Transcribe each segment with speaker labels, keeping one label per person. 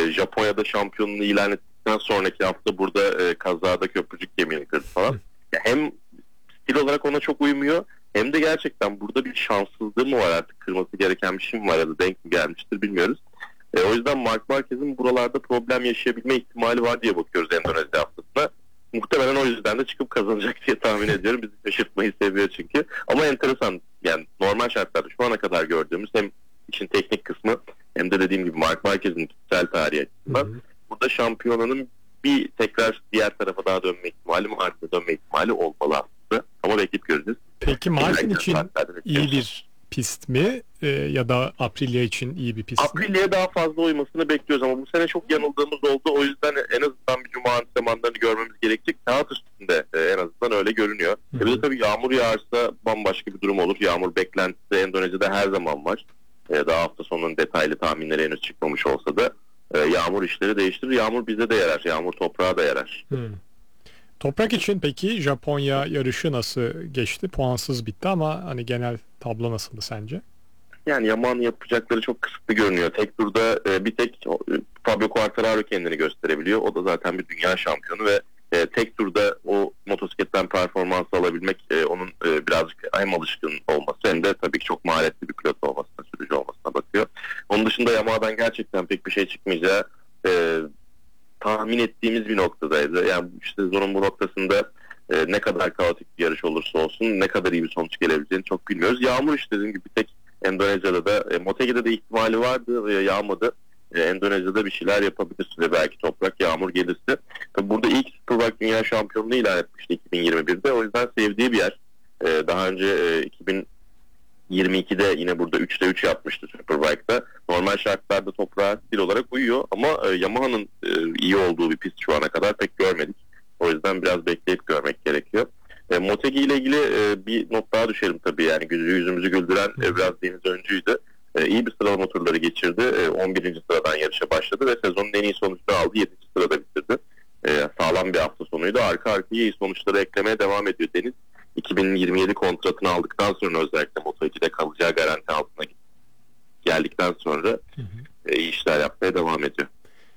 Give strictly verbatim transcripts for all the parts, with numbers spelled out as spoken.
Speaker 1: e, Japonya'da şampiyonluğunu ilan ettikten sonraki hafta burada e, kazada köprücük kemiğini kırdı falan. Ya hem stil olarak ona çok uymuyor, hem de gerçekten burada bir şanssızlığı mı var, artık kırması gereken bir şey mi var ya da denk mi gelmiştir bilmiyoruz. E, o yüzden Mark Marquez'in buralarda problem yaşayabilme ihtimali var diye bakıyoruz Endonezya haftasına. Muhtemelen o yüzden de çıkıp kazanacak diye tahmin ediyorum. Bizi şaşırtmayı seviyor çünkü. Ama enteresan, yani normal şartlarda şu ana kadar gördüğümüz hem işin teknik kısmı hem de dediğim gibi Mark Marquez'in kişisel tarihi açısından burada şampiyonanın bir tekrar diğer tarafa daha dönme ihtimali, Martin'e dönme ihtimali olmalı aslında. Ama bekleyip göreceğiz.
Speaker 2: Peki Martin için iyi bir pist mi ee, ya da Aprilia için iyi bir pist mi?
Speaker 1: Aprilia'ya daha fazla uymasını bekliyoruz ama bu sene çok yanıldığımız oldu. O yüzden en azından bir cuma antrenmanlarını görmemiz gerekecek. Kağıt üstünde e, en azından öyle görünüyor. E bir de tabii yağmur yağarsa bambaşka bir durum olur. Yağmur beklentisi Endonezya'da her zaman var. E, daha hafta sonunun detaylı tahminleri henüz çıkmamış olsa da e, yağmur işleri değiştirir. Yağmur bize de yarar. Yağmur toprağa da yarar.
Speaker 2: Hmm. Toprak için peki Japonya yarışı nasıl geçti? Puansız bitti ama hani genel tablo nasıldı sence?
Speaker 1: Yani Yamaha'nın yapacakları çok kısıtlı görünüyor. Tek turda e, bir tek e, Fabio Quartararo kendini gösterebiliyor. O da zaten bir dünya şampiyonu ve e, tek turda o motosikletten performans alabilmek e, onun e, birazcık hem alışkın olması hem de tabii ki çok maharetli bir pilot olmasına, sürücü olmasına bakıyor. Onun dışında Yamaha'dan gerçekten pek bir şey çıkmayacağı e, tahmin ettiğimiz bir noktadaydı. Yani işte sezonun bu noktasında e, ne kadar kaotik bir yarış olursa olsun ne kadar iyi bir sonuç gelebileceğini çok bilmiyoruz. Yağmur işte dediğim gibi bir tek Endonezya'da da e, Motegi'de de ihtimali vardı, e, yağmadı. E, Endonezya'da bir şeyler yapabilir ve belki toprak yağmur gelirse. Tabii burada ilk Superbike Dünya Şampiyonluğu ilan etmişti iki bin yirmi birde. O yüzden sevdiği bir yer. E, daha önce e, iki bin yirmi ikide yine burada üçte üç yapmıştı Superbike'da. Normal şartlarda toprağa stil olarak uyuyor ama e, Yamaha'nın e, iyi olduğu bir pist şu ana kadar pek görmedik. O yüzden biraz bekleyip görmek gerekiyor. E, Motegi ile ilgili e, bir not daha düşelim tabii, yani yüzü, yüzümüzü güldüren e, biraz Deniz Öncü'ydü. E, iyi bir sıralama turları geçirdi. E, on birinci sıradan yarışa başladı ve sezonun en iyi sonuçunu aldı. yedinci sırada bitirdi. E, sağlam bir hafta sonuydu. Arka arkaya iyi sonuçları eklemeye devam ediyor Deniz. iki bin yirmi yedi kontratını aldıktan sonra özellikle Moto2'de kalacağı garanti altına geldikten sonra hı hı. E, iyi işler yapmaya devam ediyor.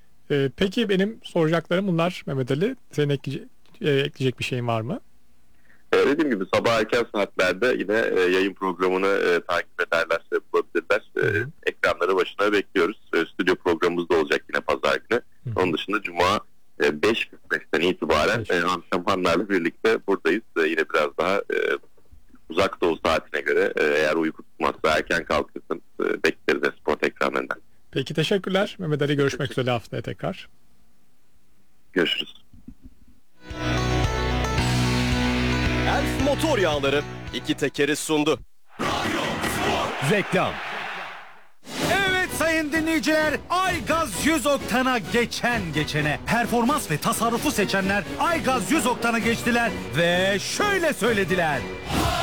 Speaker 2: E, peki benim soracaklarım bunlar Mehmet Ali. Senin ekleyecek, e, ekleyecek bir şeyin var mı?
Speaker 1: E, dediğim gibi sabah erken saatlerde yine e, yayın programını e, takip ederlerse bulabilirler. E, ekranları başına bekliyoruz. E, stüdyo programımız da olacak yine pazar günü. Hı hı. Onun dışında cuma e, beş kırk beşten itibaren e, antrenmanlarla birlikte buradayız. E, yine biraz daha e, uzak doğu saatine göre e, eğer uyku tutmazsa erken kalkırsın e, bekleriz Esport ekranlarından.
Speaker 2: Peki teşekkürler Mehmet Ali. Görüşmek üzere haftaya tekrar.
Speaker 1: Görüşürüz.
Speaker 3: Elf motor yağları iki tekeri sundu.
Speaker 4: Reklam. Evet sayın dinleyiciler, Aygaz yüz oktana geçen geçene, performans ve tasarrufu seçenler Aygaz yüz oktana geçtiler ve şöyle söylediler.